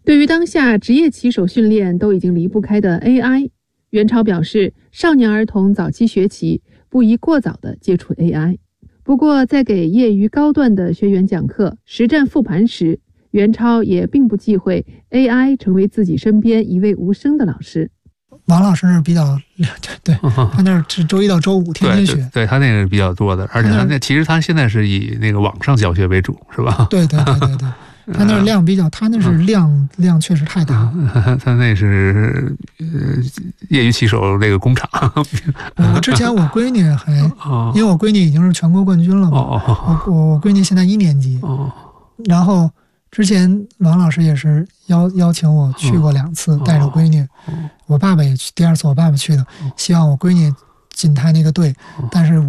对于当下职业棋手训练都已经离不开的 AI， 袁超表示，少年儿童早期学棋不宜过早地接触 AI。不过，在给业余高段的学员讲课、实战复盘时，袁超也并不忌讳 AI 成为自己身边一位无声的老师。 王老师比较对，他那是周一到周五天天学， 对他那个比较多的，而且其实他现在是以那个网上教学为主，是吧？ 对。他那量比较，他那是量确实太大了。 他那是业余棋手那个工厂。 之前我闺女还，因为我闺女已经是全国冠军了嘛，我闺女现在1年级，然后之前王老师也是邀请我去过2次，带着闺女，我爸爸也去，第2次我爸爸去的，希望我闺女进他那个队，但是